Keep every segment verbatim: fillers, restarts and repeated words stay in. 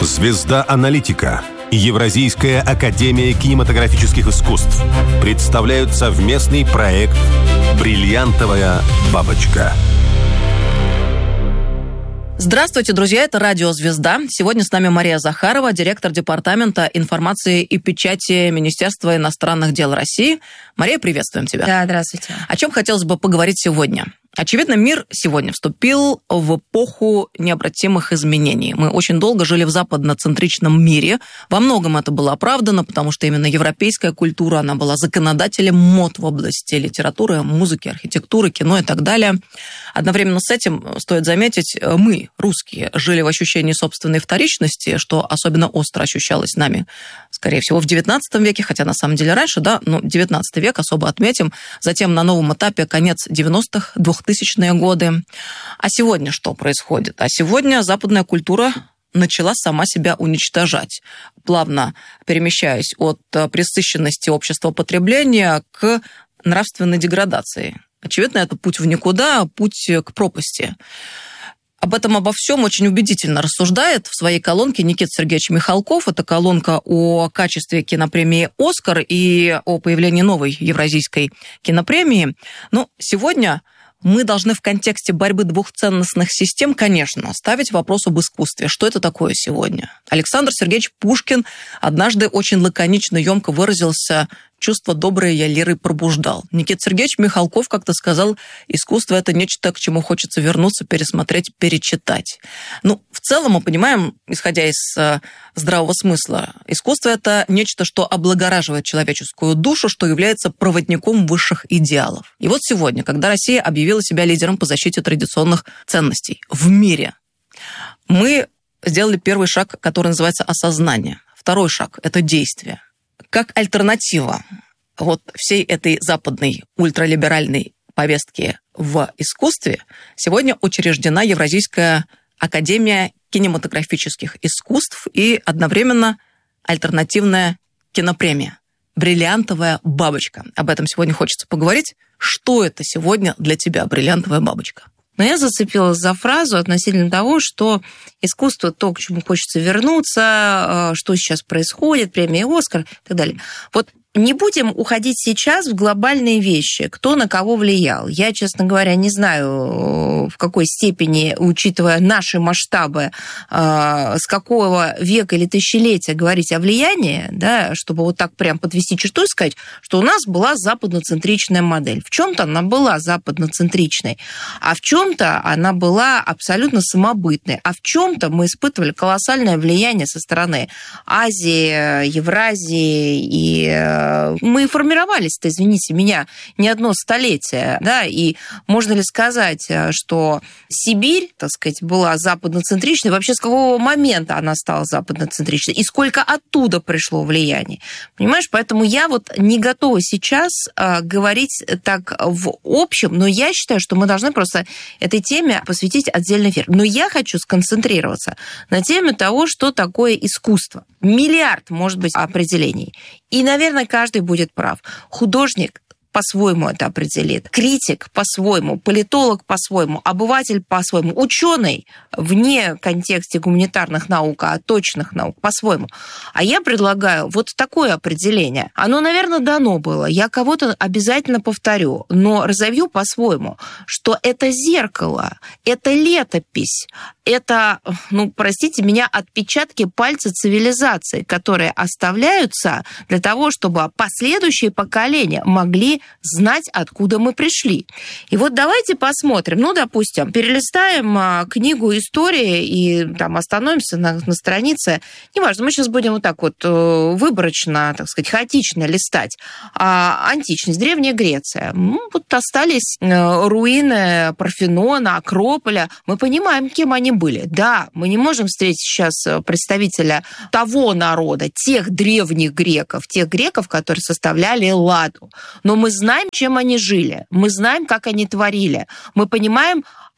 Звезда аналитика и Евразийская академия кинематографических искусств представляют совместный проект «Бриллиантовая бабочка». Здравствуйте, друзья, это радио «Звезда». Сегодня с нами Мария Захарова, директор департамента информации и печати Министерства иностранных дел России. Мария, приветствуем тебя. Да, здравствуйте. О чем хотелось бы поговорить сегодня? Очевидно, мир сегодня вступил в эпоху необратимых изменений. Мы очень долго жили в западноцентричном мире. Во многом это было оправдано, потому что именно европейская культура, она была законодателем мод в области литературы, музыки, архитектуры, кино и так далее. Одновременно с этим, стоит заметить, мы, русские, жили в ощущении собственной вторичности, что особенно остро ощущалось нами, скорее всего, в девятнадцатом веке, хотя на самом деле раньше, да, но девятнадцатый век особо отметим. Затем на новом этапе конец девяностых, двухтысячные годы. А сегодня что происходит? А сегодня западная культура начала сама себя уничтожать, плавно перемещаясь от пресыщенности общества потребления к нравственной деградации. Очевидно, это путь в никуда, путь к пропасти. Об этом обо всем очень убедительно рассуждает в своей колонке Никита Сергеевич Михалков. Это колонка о качестве кинопремии «Оскар» и о появлении новой евразийской кинопремии. Но сегодня мы должны в контексте борьбы двух ценностных систем, конечно, ставить вопрос об искусстве. Что это такое сегодня? Александр Сергеевич Пушкин однажды очень лаконично, емко выразился: «Чувство доброе я лирой пробуждал». Никита Сергеевич Михалков как-то сказал: искусство – это нечто, к чему хочется вернуться, пересмотреть, перечитать. Ну, в целом мы понимаем, исходя из здравого смысла, искусство – это нечто, что облагораживает человеческую душу, что является проводником высших идеалов. И вот сегодня, когда Россия объявила себя лидером по защите традиционных ценностей в мире, мы сделали первый шаг, который называется осознание. Второй шаг – это действие. Как альтернатива вот всей этой западной ультралиберальной повестки в искусстве сегодня учреждена Евразийская академия кинематографических искусств и одновременно альтернативная кинопремия «Бриллиантовая бабочка». Об этом сегодня хочется поговорить. Что это сегодня для тебя бриллиантовая бабочка? Но я зацепилась за фразу относительно того, что искусство то, к чему хочется вернуться, что сейчас происходит, премия «Оскар» и так далее. Вот не будем уходить сейчас в глобальные вещи, кто на кого влиял. Я, честно говоря, не знаю, в какой степени, учитывая наши масштабы, с какого века или тысячелетия говорить о влиянии, да, чтобы вот так прям подвести черту и сказать, что у нас была западноцентричная модель. В чем-то она была западноцентричной, а в чем-то она была абсолютно самобытной, а в чем-то мы испытывали колоссальное влияние со стороны Азии, Евразии, и мы формировались-то, извините меня, не одно столетие, да, и можно ли сказать, что Сибирь, так сказать, была западноцентричной, вообще с какого момента она стала западноцентричной, и сколько оттуда пришло влияние, понимаешь, поэтому я вот не готова сейчас говорить так в общем, но я считаю, что мы должны просто этой теме посвятить отдельный эфир, но я хочу сконцентрироваться на теме того, что такое искусство. Миллиард, может быть, определений. И, наверное, каждый будет прав. Художник по-своему это определит, критик по-своему, политолог по-своему, обыватель по-своему, ученый вне контекста гуманитарных наук, а точных наук по-своему. А я предлагаю вот такое определение. Оно, наверное, дано было. Я кого-то обязательно повторю, но разовью по-своему, что это зеркало, это летопись, это, ну, простите меня, отпечатки пальца цивилизации, которые оставляются для того, чтобы последующие поколения могли знать, откуда мы пришли. И вот давайте посмотрим, ну, допустим, перелистаем книгу истории и там остановимся на, на странице, неважно, мы сейчас будем вот так вот выборочно, так сказать, хаотично листать. А, античность, Древняя Греция. Ну, вот остались руины Парфенона, Акрополя. Мы понимаем, кем они были. Да, мы не можем встретить сейчас представителя того народа, тех древних греков, тех греков, которые составляли Элладу. Но мы знаем, чем они жили, мы знаем, как они творили, мы понимаем,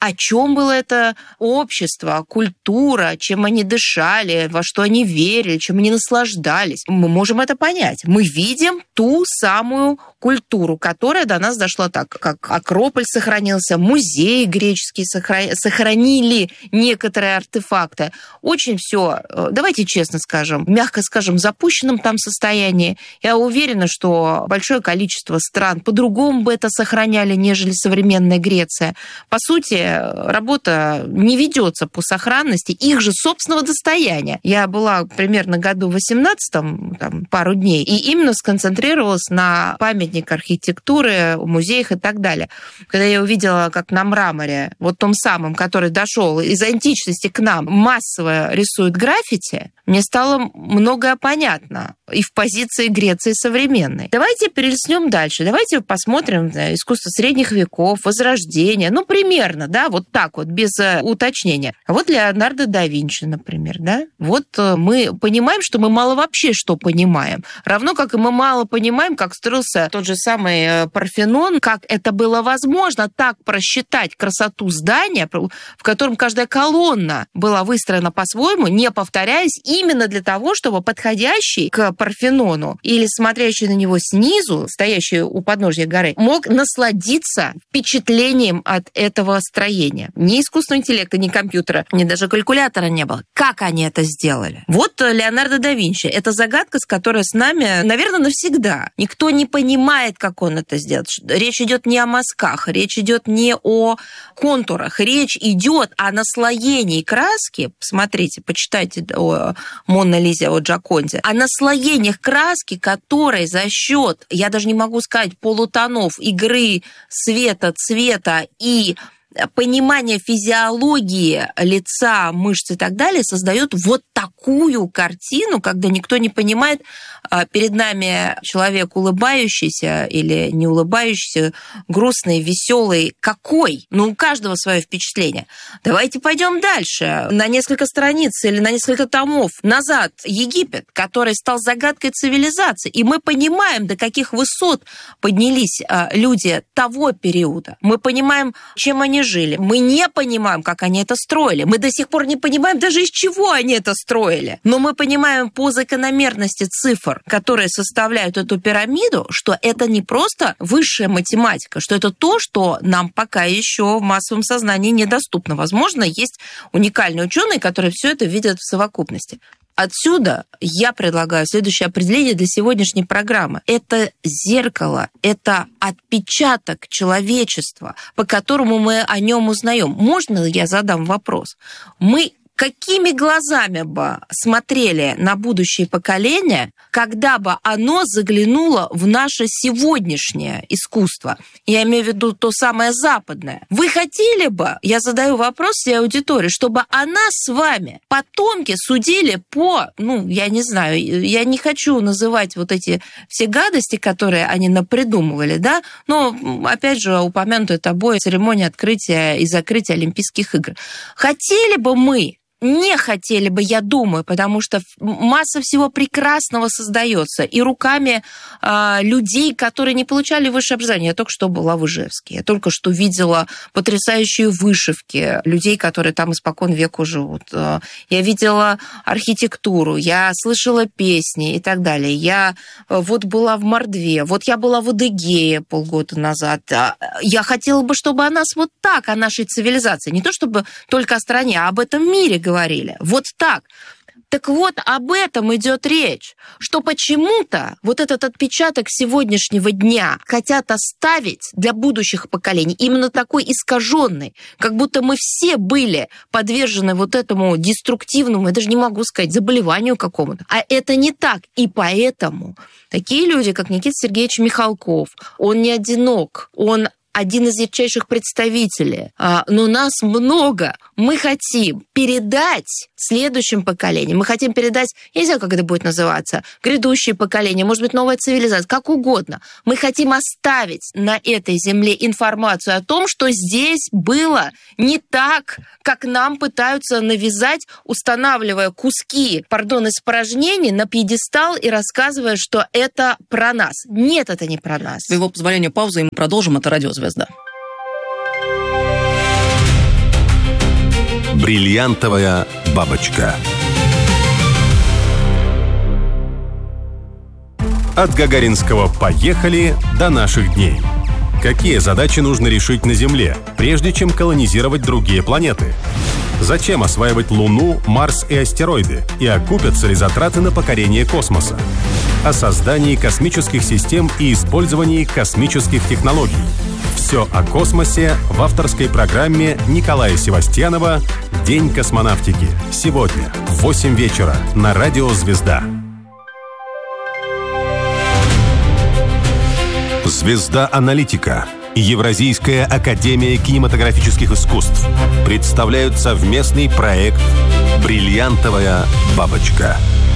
о чем было это общество, культура, чем они дышали, во что они верили, чем они наслаждались. Мы можем это понять. Мы видим ту самую культуру, которая до нас дошла так, как Акрополь сохранился, музеи греческие сохранили некоторые артефакты. Очень все, давайте честно скажем, мягко скажем, в запущенном там состоянии. Я уверена, что большое количество стран по-другому бы это сохраняли, нежели современная Греция. По сути, работа не ведется по сохранности их же собственного достояния. Я была примерно году в восемнадцатом, там, пару дней, и именно сконцентрировалась на памятник архитектуры, музеях и так далее. Когда я увидела, как на мраморе, вот том самом, который дошел из античности к нам, массово рисуют граффити, мне стало многое понятно и в позиции Греции современной. Давайте перелистнем дальше. Давайте посмотрим на искусство средних веков, Возрождения. Ну, примерно, да, вот так вот, без уточнения. А вот Леонардо да Винчи, например, да. Вот мы понимаем, что мы мало вообще что понимаем. Равно как и мы мало понимаем, как строился тот же самый Парфенон, как это было возможно так просчитать красоту здания, в котором каждая колонна была выстроена по-своему, не повторяясь, именно для того, чтобы подходящий к Парфенону или смотрящий на него снизу, стоящий у подножья горы, мог насладиться впечатлением от этого строения. Ни искусственного интеллекта, ни компьютера, ни даже калькулятора не было. Как они это сделали? Вот Леонардо да Винчи. Это загадка, с которой с нами, наверное, навсегда. Никто не понимает, как он это сделал. Речь идет не о мазках, речь идет не о контурах, речь идет о наслоении краски. Посмотрите, почитайте о Монна Лизе, о Джоконде. О наслоениях краски, которые за счет, я даже не могу сказать, полутонов, игры света, цвета и понимание физиологии лица, мышц и так далее создает вот такую картину, когда никто не понимает, перед нами человек улыбающийся или не улыбающийся, грустный, веселый. Какой? Ну, у каждого свое впечатление. Давайте пойдем дальше. На несколько страниц или на несколько томов назад Египет, который стал загадкой цивилизации. И мы понимаем, до каких высот поднялись люди того периода. Мы понимаем, чем они жили. Мы не понимаем, как они это строили. Мы до сих пор не понимаем даже, из чего они это строили. Но мы понимаем по закономерности цифр, которые составляют эту пирамиду, что это не просто высшая математика, что это то, что нам пока еще в массовом сознании недоступно. Возможно, есть уникальные ученые, которые все это видят в совокупности. Отсюда я предлагаю следующее определение для сегодняшней программы. Это зеркало, это отпечаток человечества, по которому мы о нем узнаем. Можно я задам вопрос? Мы какими глазами бы смотрели на будущее поколение, когда бы оно заглянуло в наше сегодняшнее искусство? Я имею в виду то самое западное. Вы хотели бы, я задаю вопрос всей аудитории, чтобы о нас с вами потомки судили по, ну, я не знаю, я не хочу называть вот эти все гадости, которые они напридумывали, да, но, опять же, упомянутая тобой церемония открытия и закрытия Олимпийских игр. Хотели бы мы, не хотели бы, я думаю, потому что масса всего прекрасного создается и руками э, людей, которые не получали высшее образование. Я только что была в Ижевске, я только что видела потрясающие вышивки людей, которые там испокон веку живут. Я видела архитектуру, я слышала песни и так далее. Я вот была в Мордве, вот я была в Адыгее полгода назад. Я хотела бы, чтобы о нас вот так, о нашей цивилизации, не то чтобы только о стране, а об этом мире говорили. говорили. Вот так. Так вот, об этом идет речь, что почему-то вот этот отпечаток сегодняшнего дня хотят оставить для будущих поколений, именно такой искаженный, как будто мы все были подвержены вот этому деструктивному, я даже не могу сказать, заболеванию какому-то. А это не так. И поэтому такие люди, как Никита Сергеевич Михалков, он не одинок, он один из ярчайших представителей, но нас много. Мы хотим передать следующим поколениям, мы хотим передать, я не знаю, как это будет называться, грядущие поколения, может быть, новая цивилизация, как угодно. Мы хотим оставить на этой земле информацию о том, что здесь было не так, как нам пытаются навязать, устанавливая куски, пардон, испражнений на пьедестал и рассказывая, что это про нас. Нет, это не про нас. С твоего позволения, пауза, и мы продолжим. Это «Радиозвезда». Бриллиантовая бабочка. От гагаринского «поехали» до наших дней. Какие задачи нужно решить на Земле, прежде чем колонизировать другие планеты? Зачем осваивать Луну, Марс и астероиды? И окупятся ли затраты на покорение космоса? О создании космических систем и использовании космических технологий. Все о космосе в авторской программе Николая Севастьянова «День космонавтики». Сегодня в восемь вечера на Радио «Звезда». «Звезда Аналитика» и Евразийская академия кинематографических искусств представляют совместный проект «Бриллиантовая бабочка».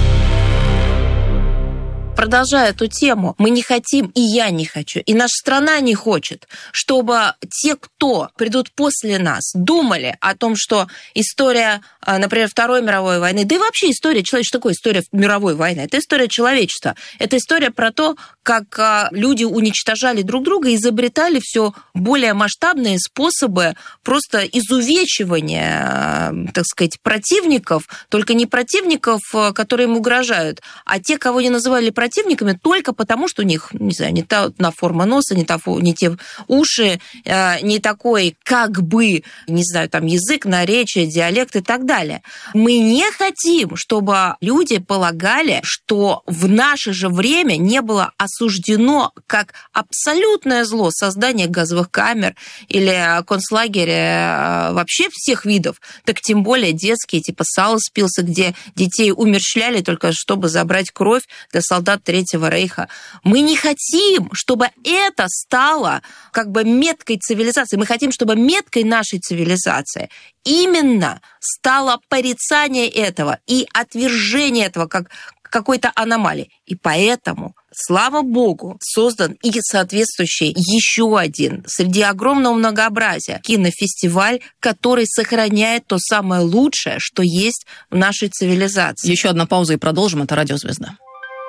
Продолжая эту тему, мы не хотим, и я не хочу, и наша страна не хочет, чтобы те, кто придут после нас, думали о том, что история, например, Второй мировой войны, да и вообще история человечества, что такое история мировой войны? Это история человечества. Это история про то, как люди уничтожали друг друга и изобретали все более масштабные способы просто изувечивания, так сказать, противников, только не противников, которые им угрожают, а те, кого не называли противниками, противниками только потому, что у них, не знаю, не та на форма носа, не, та, не те уши, не такой, как бы, не знаю, там язык, наречие, диалект и так далее. Мы не хотим, чтобы люди полагали, что в наше же время не было осуждено как абсолютное зло создание газовых камер или концлагеря вообще всех видов, так тем более детские, типа Саус-Пилса, где детей умерщвляли только чтобы забрать кровь для солдат Третьего Рейха. Мы не хотим, чтобы это стало как бы меткой цивилизации. Мы хотим, чтобы меткой нашей цивилизации именно стало порицание этого и отвержение этого как какой-то аномалии. И поэтому, слава богу, создан и соответствующий еще один среди огромного многообразия кинофестиваль, который сохраняет то самое лучшее, что есть в нашей цивилизации. Еще одна пауза и продолжим. Это «Радио Звезда».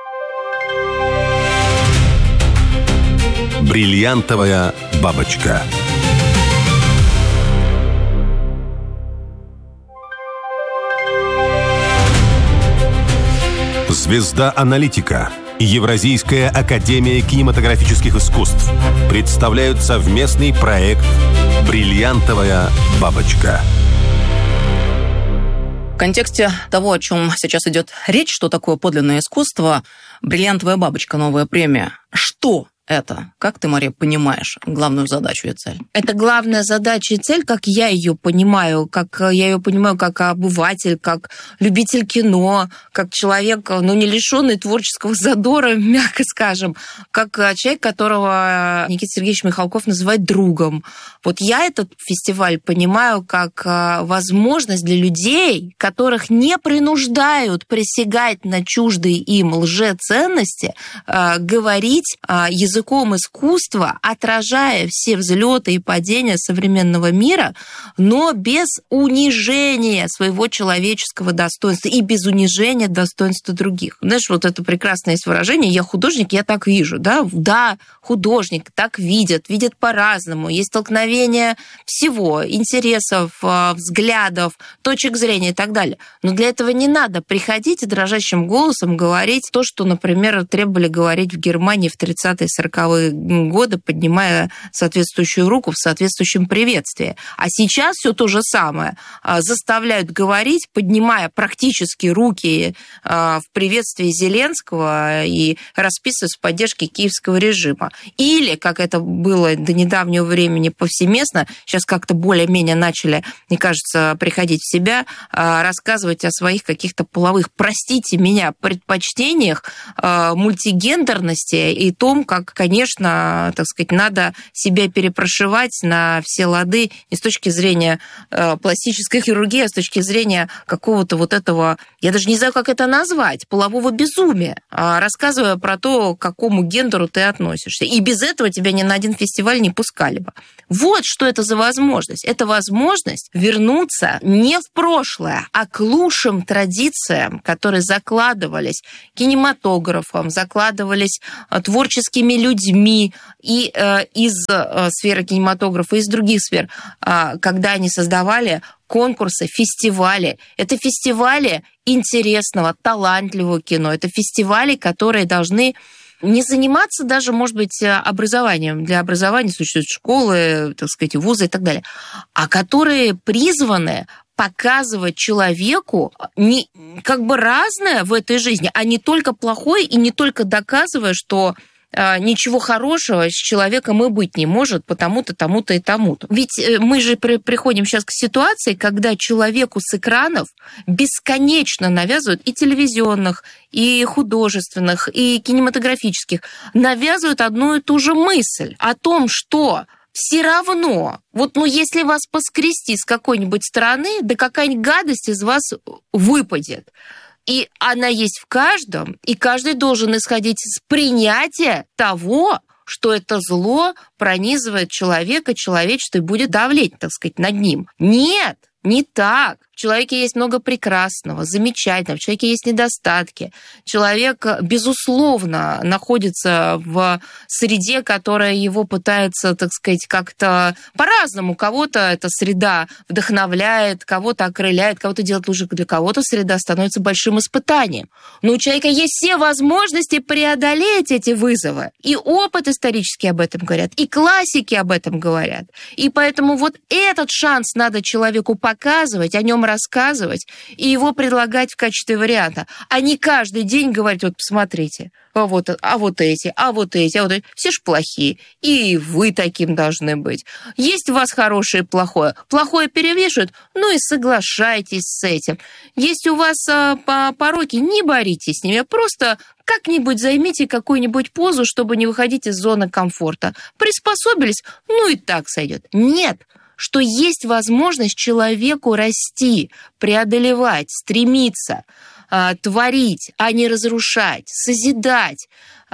Бриллиантовая бабочка. «Звезда Аналитика» и Евразийская академия кинематографических искусств представляют совместный проект «Бриллиантовая бабочка». В контексте того, о чем сейчас идет речь, что такое подлинное искусство, «Бриллиантовая бабочка», новая премия. Что это? Как ты, Мария, понимаешь главную задачу и цель? Это главная задача и цель, как я ее понимаю, как я ее понимаю как обыватель, как любитель кино, как человек, ну, не лишенный творческого задора, мягко скажем, как человек, которого Никита Сергеевич Михалков называет другом. Вот я этот фестиваль понимаю как возможность для людей, которых не принуждают присягать на чуждые им лжеценности, говорить языком языком искусства, отражая все взлеты и падения современного мира, но без унижения своего человеческого достоинства и без унижения достоинства других. Знаешь, вот это прекрасное есть выражение «я художник, я так вижу». Да, да, художник так видит, видит по-разному. Есть столкновение всего, интересов, взглядов, точек зрения и так далее. Но для этого не надо приходить и дрожащим голосом говорить то, что, например, требовали говорить в Германии в тридцатые сороковые годы, поднимая соответствующую руку в соответствующем приветствии. А сейчас все то же самое заставляют говорить, поднимая практически руки в приветствии Зеленского и расписываясь в поддержке киевского режима. Или, как это было до недавнего времени повсеместно, сейчас как-то более-менее начали, мне кажется, приходить в себя, рассказывать о своих каких-то половых, простите меня, предпочтениях, мультигендерности и том, как, конечно, так сказать, надо себя перепрошивать на все лады не с точки зрения пластической хирургии, а с точки зрения какого-то вот этого, я даже не знаю, как это назвать, полового безумия, рассказывая про то, к какому гендеру ты относишься. И без этого тебя ни на один фестиваль не пускали бы. Вот что это за возможность. Это возможность вернуться не в прошлое, а к лучшим традициям, которые закладывались кинематографом, закладывались творческими людьми и э, из э, сферы кинематографа, и из других сфер, э, когда они создавали конкурсы, фестивали. Это фестивали интересного, талантливого кино. Это фестивали, которые должны не заниматься даже, может быть, образованием. Для образования существуют школы, так сказать, вузы и так далее. А которые призваны показывать человеку не, как бы разное в этой жизни, а не только плохое, и не только доказывая, что а, ничего хорошего с человеком и быть не может, потому-то, тому-то и тому-то. Ведь мы же при, приходим сейчас к ситуации, когда человеку с экранов бесконечно навязывают и телевизионных, и художественных, и кинематографических, навязывают одну и ту же мысль о том, что все равно, вот ну если вас поскрести с какой-нибудь стороны, да какая-нибудь гадость из вас выпадет. И она есть в каждом, и каждый должен исходить из принятия того, что это зло пронизывает человека, человечество и будет давлеть, так сказать, над ним. Нет, не так. В человеке есть много прекрасного, замечательного, в человеке есть недостатки. Человек, безусловно, находится в среде, которая его пытается, так сказать, как-то по-разному. Кого-то эта среда вдохновляет, кого-то окрыляет, кого-то делает лучше, для кого-то среда становится большим испытанием. Но у человека есть все возможности преодолеть эти вызовы. И опыт исторический об этом говорят, и классики об этом говорят. И поэтому вот этот шанс надо человеку показывать, о нем рассказывать и его предлагать в качестве варианта, а не каждый день говорить, вот посмотрите, а вот, а вот эти, а вот эти, а вот эти, все ж плохие, и вы таким должны быть. Есть у вас хорошее и плохое, плохое перевешивают, ну и соглашайтесь с этим. Есть у вас а, пороки, не боритесь с ними, просто как-нибудь займите какую-нибудь позу, чтобы не выходить из зоны комфорта. Приспособились, ну и так сойдет. Нет, что есть возможность человеку расти, преодолевать, стремиться, творить, а не разрушать, созидать.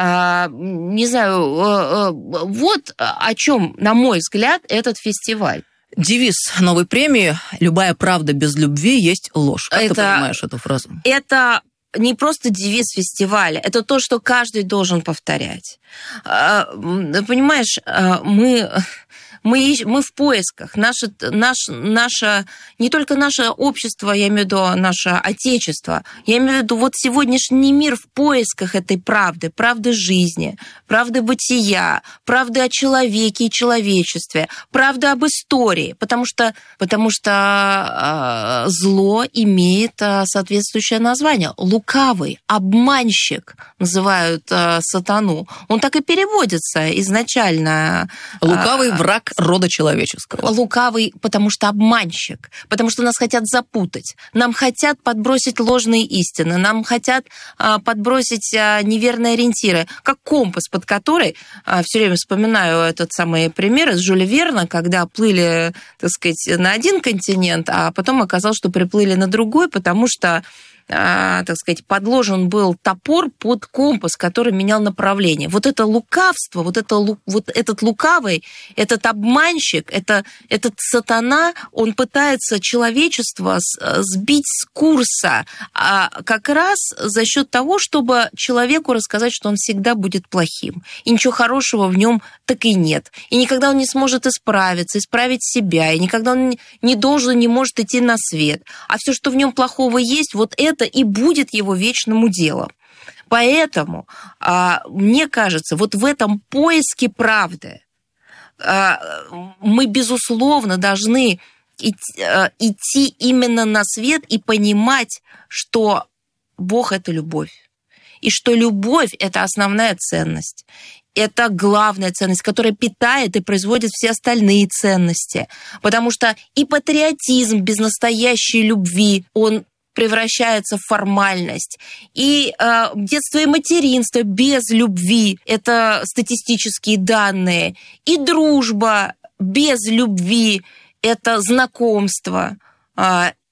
Не знаю, вот о чем, на мой взгляд, этот фестиваль. Девиз новой премии «Любая правда без любви есть ложь». Как это, ты понимаешь эту фразу? Это не просто девиз фестиваля, это то, что каждый должен повторять. Понимаешь, мы... Мы, мы в поисках. Наше, наш, наше, не только наше общество, я имею в виду наше отечество, я имею в виду вот сегодняшний мир в поисках этой правды, правды жизни, правды бытия, правды о человеке и человечестве, правды об истории, потому что, потому что э, зло имеет э, соответствующее название. Лукавый, обманщик называют э, сатану. Он так и переводится изначально. Лукавый враг рода человеческого. Лукавый, потому что обманщик, потому что нас хотят запутать, нам хотят подбросить ложные истины, нам хотят а, подбросить а, неверные ориентиры, как компас, под который, а, все время вспоминаю этот самый пример из Жюля Верна, когда плыли, так сказать, на один континент, а потом оказалось, что приплыли на другой, потому что так сказать, подложен был топор под компас, который менял направление. Вот это лукавство, вот, это, вот этот лукавый, этот обманщик, это, этот сатана, он пытается человечество сбить с курса как раз за счет того, чтобы человеку рассказать, что он всегда будет плохим. И ничего хорошего в нем так и нет. И никогда он не сможет исправиться, исправить себя, и никогда он не должен, не может идти на свет. А все, что в нем плохого есть, вот это это и будет его вечным уделом. Поэтому, мне кажется, вот в этом поиске правды мы, безусловно, должны идти именно на свет и понимать, что Бог – это любовь, и что любовь – это основная ценность. Это главная ценность, которая питает и производит все остальные ценности. Потому что и патриотизм без настоящей любви, он превращается в формальность. И э, детство и материнство без любви – это статистические данные. И дружба без любви – это знакомство. Э,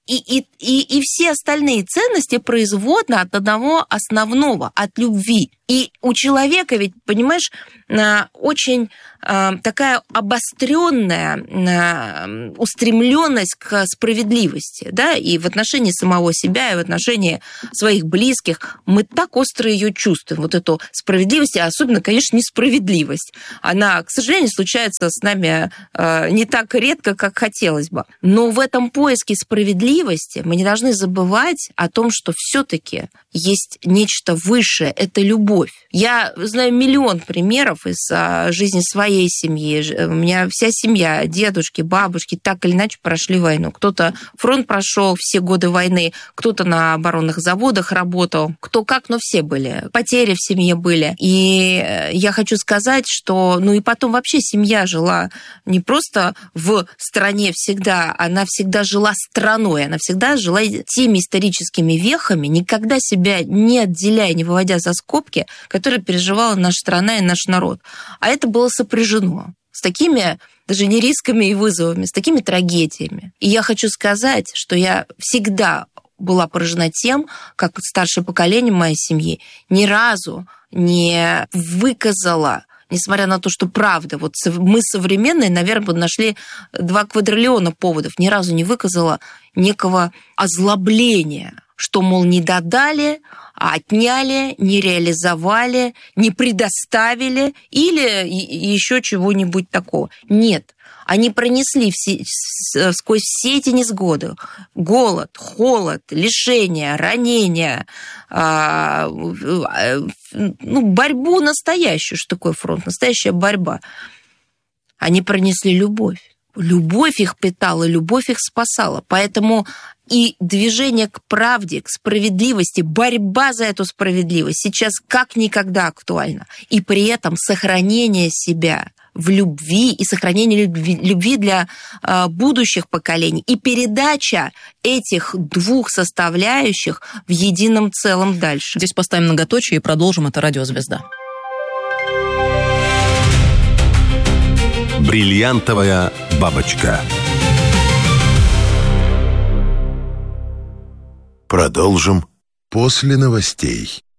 И, и, и, и все остальные ценности производны от одного основного, от любви. И у человека ведь, понимаешь, очень такая обостренная устремленность к справедливости, да, и в отношении самого себя, и в отношении своих близких. Мы так остро ее чувствуем, вот эту справедливость, а особенно, конечно, несправедливость. Она, к сожалению, случается с нами не так редко, как хотелось бы. Но в этом поиске справедливости мы не должны забывать о том, что все-таки есть нечто высшее, это любовь. Я знаю миллион примеров из жизни своей семьи. У меня вся семья, дедушки, бабушки, так или иначе прошли войну. Кто-то фронт прошел все годы войны, кто-то на оборонных заводах работал, кто как, но все были. Потери в семье были. И я хочу сказать, что... Ну и потом вообще семья жила не просто в стране всегда, она всегда жила страной, она всегда жила теми историческими вехами, никогда себя не отделяя, не выводя за скобки, которые переживала наша страна и наш народ. А это было сопряжено с такими даже не рисками и вызовами, с такими трагедиями. И я хочу сказать, что я всегда была поражена тем, как старшее поколение моей семьи ни разу не выказало, несмотря на то, что правда, вот мы современные, наверное, бы нашли два квадриллиона поводов, ни разу не выказала некого озлобления, что, мол, не додали, отняли, не реализовали, не предоставили или еще чего-нибудь такого. Нет. Они пронесли все, сквозь все эти невзгоды голод, холод, лишения, ранения, ну, борьбу настоящую. Что такое фронт? Настоящая борьба. Они пронесли любовь. Любовь их питала, любовь их спасала. Поэтому и движение к правде, к справедливости, борьба за эту справедливость сейчас как никогда актуальна. И при этом сохранение себя в любви и сохранение любви, любви для э, будущих поколений и передача этих двух составляющих в едином целом дальше. Здесь поставим многоточие и продолжим. Это «Радиозвезда». Бриллиантовая бабочка. Продолжим после новостей.